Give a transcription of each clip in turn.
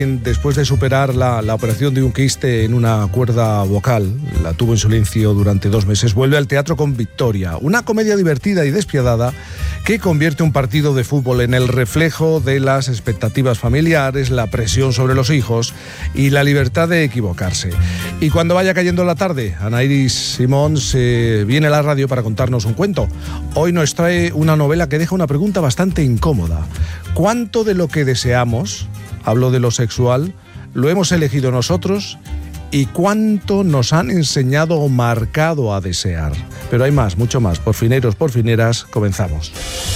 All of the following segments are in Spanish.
Después de superar la operación de un quiste en una cuerda vocal, la tuvo en silencio durante 2 meses, vuelve al teatro con Victoria, una comedia divertida y despiadada que convierte un partido de fútbol en el reflejo de las expectativas familiares, la presión sobre los hijos y la libertad de equivocarse. Y cuando vaya cayendo la tarde, Ana Iris Simón se viene a la radio para contarnos un cuento. Hoy nos trae una novela que deja una pregunta bastante incómoda. ¿Cuánto de lo que deseamos, hablo de lo sexual, lo hemos elegido nosotros y cuánto nos han enseñado o marcado a desear? Pero hay más, mucho más. Porfineros, porfineras, comenzamos.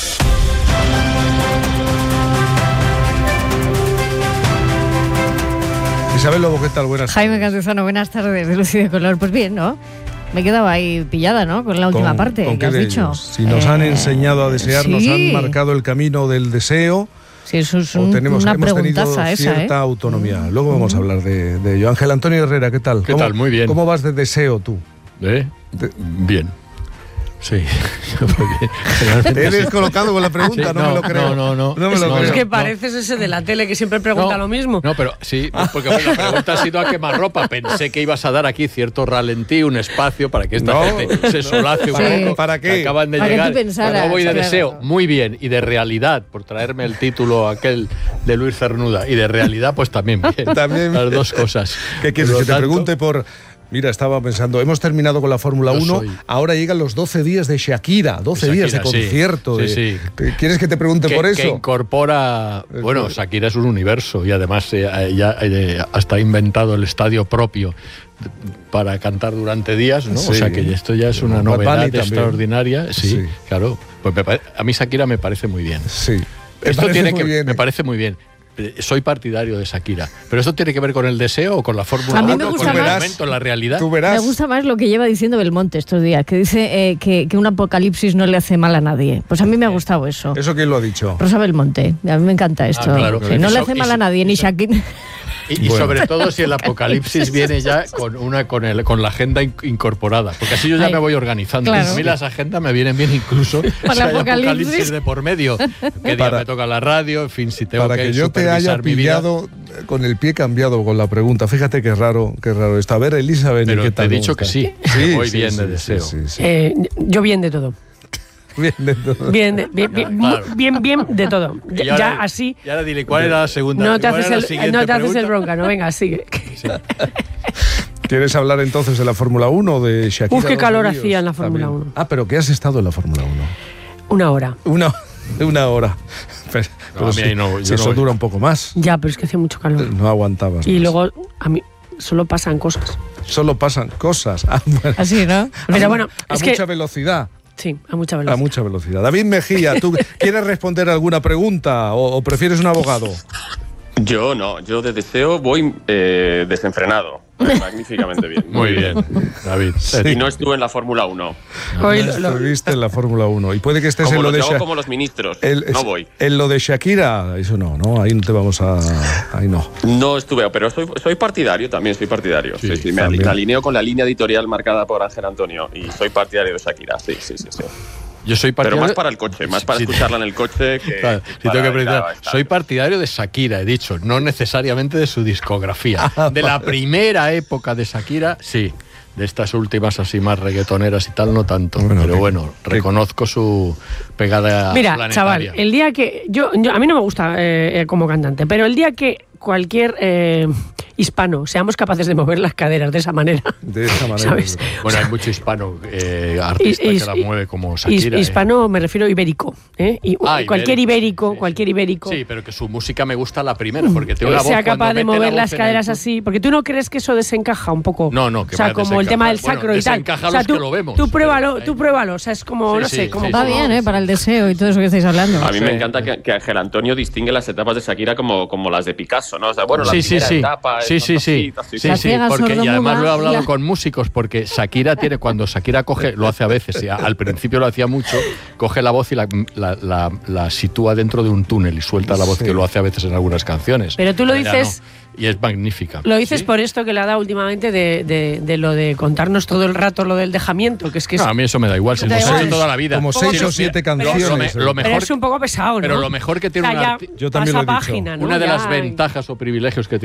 Isabel Lobo, ¿qué tal? Buenas tardes. Jaime Campuzano, buenas tardes, de Luz y de Color. Pues bien, ¿no? Me he quedado ahí pillada, ¿no? Con la última parte ¿con que has dicho. Si nos han enseñado a desear, sí. Nos han marcado el camino del deseo. Sí, eso es una preguntaza esa, cierta autonomía. Luego vamos a hablar de ello. Ángel Antonio Herrera, ¿qué tal? ¿Qué tal? Muy bien. ¿Cómo vas de deseo tú? Bien. Sí. Te he descolocado con la pregunta, sí, no me lo creo. No me lo creo. Es que pareces ese de la tele que siempre pregunta lo mismo. No, pero sí, porque la pregunta ha sido a quemarropa. Pensé que ibas a dar aquí cierto ralentí, un espacio para que esta gente se solace un poco. ¿Para qué? Acaban de para llegar. Que tú pensaras, voy de claro. deseo, muy bien. Y de realidad, por traerme el título aquel de Luis Cernuda. Y de realidad, pues también bien. También las dos cosas. ¿Qué quieres que te pregunte por...? Mira, estaba pensando, hemos terminado con la Fórmula 1, ahora llegan los 12 días de Shakira, 12 días de concierto. Sí. ¿Quieres que te pregunte por eso? Que incorpora... Bueno, Shakira es un universo y además ya hasta ha inventado el estadio propio para cantar durante días, ¿no? Sí. O sea que esto ya es una novedad extraordinaria. Sí, claro. Pues a mí Shakira me parece muy bien. Sí. Me parece muy bien. Soy partidario de Shakira, pero esto tiene que ver con el deseo o con la Fórmula 1, con el momento, la realidad. Tú verás. Me gusta más lo que lleva diciendo Belmonte estos días, que dice que un apocalipsis no le hace mal a nadie. Pues a mí me ha gustado eso. ¿Eso quién lo ha dicho? Rosa Belmonte. A mí me encanta esto. Claro. Que no le hace mal a nadie, ni Shakira. Y sobre todo si el apocalipsis viene ya con la agenda incorporada, porque así yo ya me voy organizando. Claro. A mí las agendas me vienen bien incluso si hay apocalipsis de por medio. ¿Qué día me toca la radio? En fin, si tengo que yo te haya pillado con el pie cambiado con la pregunta. Fíjate qué raro esto. A ver, Elizabeth, pero ¿qué tal? Te he dicho que sí, voy bien de deseo. Sí. Yo bien de todo. Bien de todo. Bien de todo. Ya así. Y ahora dile, ¿cuál era la segunda? No te haces el bronca, no, venga, sigue. Sí. ¿Quieres hablar entonces de la Fórmula 1 o de Shakira? Qué calor hacía en la Fórmula 1. Ah, pero ¿qué has estado en la Fórmula 1? 1 hora. Una hora. Pero eso dura un poco más. Ya, pero es que hace mucho calor. No aguantabas. Y luego, a mí, solo pasan cosas. Solo pasan cosas. Bueno. Así, ¿no? Pero bueno, a mucha velocidad. Sí, a mucha velocidad. A mucha velocidad. David Mejía, ¿tú quieres responder alguna pregunta o prefieres un abogado? Yo no, yo de deseo voy desenfrenado. Magníficamente bien. Muy bien, David. Sí. Y no estuve en la Fórmula 1. No estuviste en la Fórmula 1. Y puede que estés en lo de Shakira. Como los ministros. No voy. En lo de Shakira, eso no, ahí no te vamos a... Ahí no. No estuve, pero soy partidario también, soy partidario. Sí, me alineo con la línea editorial marcada por Ángel Antonio y soy partidario de Shakira, sí. Yo soy partidario, pero más para el coche, más para escucharla en el coche que... Claro, tengo que preguntar. Soy partidario de Shakira, he dicho, no necesariamente de su discografía. De la primera época de Shakira, sí. De estas últimas así más reggaetoneras y tal, no tanto. Pero bueno, reconozco su pegada planetaria. Mira, chaval, el día que... Yo a mí no me gusta como cantante, pero el día que cualquier hispano seamos capaces de mover las caderas de esa manera. ¿Sabes? Bueno, hay mucho hispano artista que la mueve como Shakira. Hispano me refiero ibérico. Cualquier ibérico. Sí, pero que su música me gusta la primera, porque tiene una voz. Sea capaz de mover las caderas así. Porque tú no crees que eso desencaja un poco. No, que o sea, como el tema del sacro y tal. O sea, tú, que lo vemos. Tú pruébalo. O sea, es como, no sé. Va bien, para el deseo y todo eso que estáis hablando. A mí me encanta que Ángel Antonio distingue las etapas de Shakira como las de Picasso, ¿no? O sea, bueno, la primera etapa... Sí, porque y además lo he hablado con músicos, porque Shakira tiene, cuando Shakira coge, lo hace a veces, al principio lo hacía mucho, coge la voz y la sitúa dentro de un túnel y suelta la voz, que lo hace a veces en algunas canciones. Pero tú lo dices... y es magnífica. Lo dices por esto que le ha dado últimamente de lo de contarnos todo el rato lo del dejamiento, que es que no, a mí eso me da igual, si hemos hecho toda la vida. Como 6 o 7 canciones. Lo mejor, pero es un poco pesado, ¿no? Pero lo mejor que tiene yo también lo he dicho. página, ¿no? Una de las ventajas o privilegios que